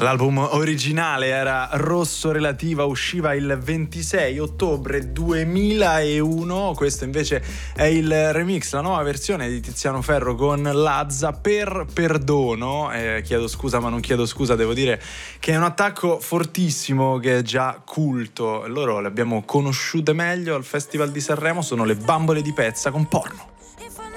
L'album originale era Rosso Relativa, usciva il 26 ottobre 2001. Questo invece è il remix, la nuova versione di Tiziano Ferro con Lazza per Perdono. Chiedo scusa ma non chiedo scusa, devo dire che è un attacco fortissimo, che è già culto. Loro le abbiamo conosciute meglio al Festival di Sanremo, sono le Bambole di Pezza con Porno.